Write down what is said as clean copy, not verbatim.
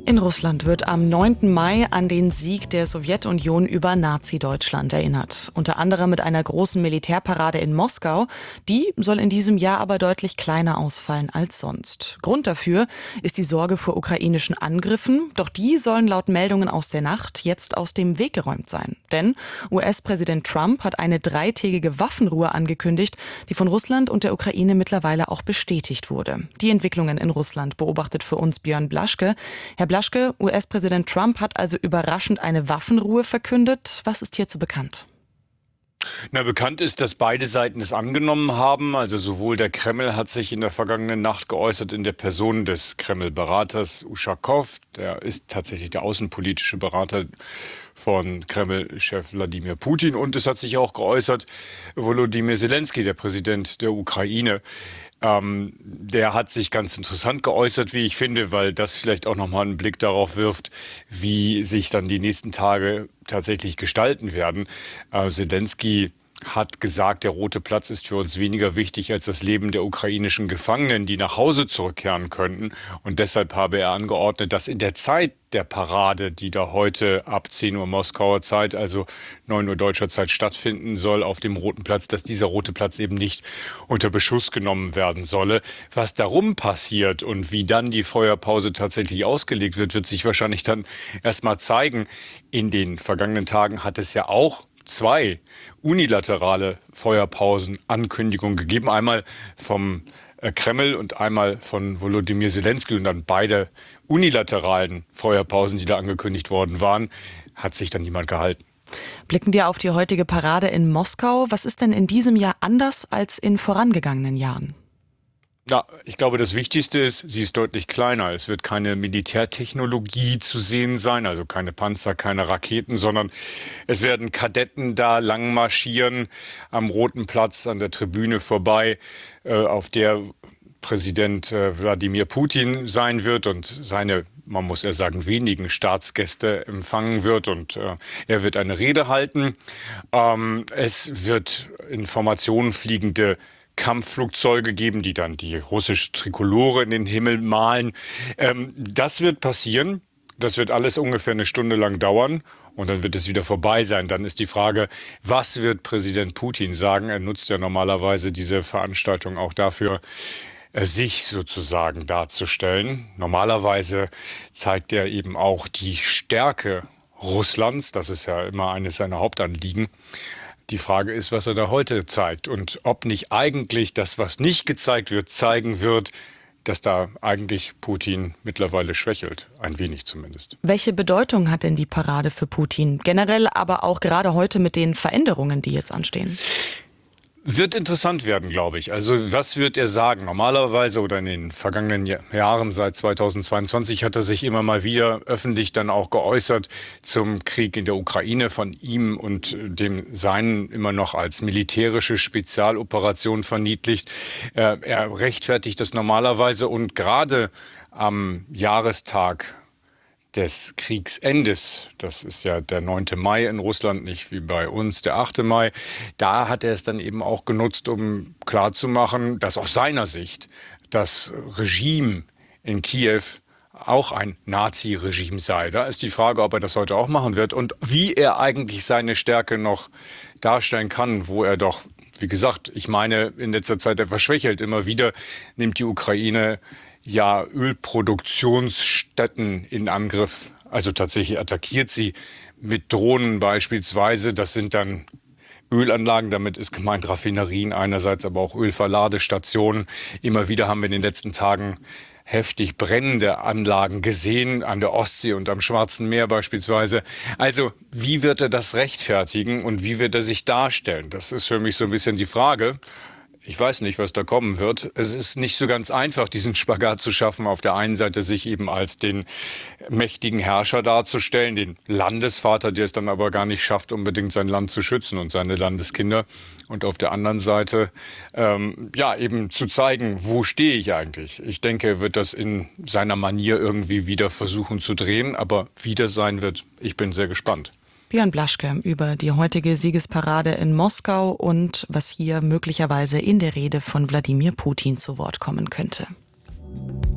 In Russland wird am 9. Mai an den Sieg der Sowjetunion über Nazi-Deutschland erinnert. Unter anderem mit einer großen Militärparade in Moskau. Die soll in diesem Jahr aber deutlich kleiner ausfallen als sonst. Grund dafür ist die Sorge vor ukrainischen Angriffen. Doch die sollen laut Meldungen aus der Nacht jetzt aus dem Weg geräumt sein. Denn US-Präsident Trump hat eine 3-tägige Waffenruhe angekündigt, die von Russland und der Ukraine mittlerweile auch bestätigt wurde. Die Entwicklungen in Russland beobachtet für uns Björn Blaschke. Herr Blaschke, US-Präsident Trump hat also überraschend eine Waffenruhe verkündet. Was ist hierzu bekannt? Bekannt ist, dass beide Seiten es angenommen haben. Also sowohl der Kreml hat sich in der vergangenen Nacht geäußert in der Person des Kreml-Beraters Uschakow. Der ist tatsächlich der außenpolitische Berater von Kreml-Chef Wladimir Putin. Und es hat sich auch geäußert Volodymyr Zelensky, der Präsident der Ukraine. Der hat sich ganz interessant geäußert, wie ich finde, weil das vielleicht auch nochmal einen Blick darauf wirft, wie sich dann die nächsten Tage tatsächlich gestalten werden. Zelensky hat gesagt, der Rote Platz ist für uns weniger wichtig als das Leben der ukrainischen Gefangenen, die nach Hause zurückkehren könnten. Und deshalb habe er angeordnet, dass in der Zeit der Parade, die da heute ab 10 Uhr Moskauer Zeit, also 9 Uhr deutscher Zeit stattfinden soll auf dem Roten Platz, dass dieser Rote Platz eben nicht unter Beschuss genommen werden solle. Was darum passiert und wie dann die Feuerpause tatsächlich ausgelegt wird, wird sich wahrscheinlich dann erst mal zeigen. In den vergangenen Tagen hat es ja auch 2 unilaterale Feuerpausen-Ankündigungen gegeben. Einmal vom Kreml und einmal von Volodymyr Zelensky. Und dann beide unilateralen Feuerpausen, die da angekündigt worden waren, hat sich dann niemand gehalten. Blicken wir auf die heutige Parade in Moskau. Was ist denn in diesem Jahr anders als in vorangegangenen Jahren? Ja, ich glaube, das Wichtigste ist, sie ist deutlich kleiner. Es wird keine Militärtechnologie zu sehen sein, also keine Panzer, keine Raketen, sondern es werden Kadetten da lang marschieren am Roten Platz an der Tribüne vorbei, auf der Präsident Wladimir Putin sein wird und seine, man muss ja sagen, wenigen Staatsgäste empfangen wird und er wird eine Rede halten. Es wird in Formationen fliegende Kampfflugzeuge geben, die dann die russische Trikolore in den Himmel malen. Das wird passieren. Das wird alles ungefähr eine Stunde lang dauern und dann wird es wieder vorbei sein. Dann ist die Frage, was wird Präsident Putin sagen? Er nutzt ja normalerweise diese Veranstaltung auch dafür, sich sozusagen darzustellen. Normalerweise zeigt er eben auch die Stärke Russlands. Das ist ja immer eines seiner Hauptanliegen. Die Frage ist, was er da heute zeigt und ob nicht eigentlich das, was nicht gezeigt wird, zeigen wird, dass da eigentlich Putin mittlerweile schwächelt. Ein wenig zumindest. Welche Bedeutung hat denn die Parade für Putin? Generell, aber auch gerade heute mit den Veränderungen, die jetzt anstehen? Wird interessant werden, glaube ich. Also was wird er sagen? Normalerweise oder in den vergangenen Jahren seit 2022 hat er sich immer mal wieder öffentlich dann auch geäußert zum Krieg in der Ukraine, von ihm und dem Seinen immer noch als militärische Spezialoperation verniedlicht. Er rechtfertigt das normalerweise und gerade am Jahrestag des Kriegsendes, das ist ja der 9. Mai in Russland, nicht wie bei uns der 8. Mai, da hat er es dann eben auch genutzt, um klarzumachen, dass aus seiner Sicht das Regime in Kiew auch ein Nazi-Regime sei. Da ist die Frage, ob er das heute auch machen wird und wie er eigentlich seine Stärke noch darstellen kann, wo er doch, wie gesagt, ich meine, in letzter Zeit etwas schwächelt. Immer wieder nimmt die Ukraine ja Ölproduktionsstätten in Angriff. Also tatsächlich attackiert sie mit Drohnen beispielsweise. Das sind dann Ölanlagen, damit ist gemeint Raffinerien einerseits, aber auch Ölverladestationen. Immer wieder haben wir in den letzten Tagen heftig brennende Anlagen gesehen, an der Ostsee und am Schwarzen Meer beispielsweise. Also wie wird er das rechtfertigen und wie wird er sich darstellen? Das ist für mich so ein bisschen die Frage. Ich weiß nicht, was da kommen wird. Es ist nicht so ganz einfach, diesen Spagat zu schaffen. Auf der einen Seite sich eben als den mächtigen Herrscher darzustellen, den Landesvater, der es dann aber gar nicht schafft, unbedingt sein Land zu schützen und seine Landeskinder. Und auf der anderen Seite eben zu zeigen, wo stehe ich eigentlich. Ich denke, er wird das in seiner Manier irgendwie wieder versuchen zu drehen. Aber wie das sein wird, ich bin sehr gespannt. Björn Blaschke über die heutige Siegesparade in Moskau und was hier möglicherweise in der Rede von Wladimir Putin zu Wort kommen könnte.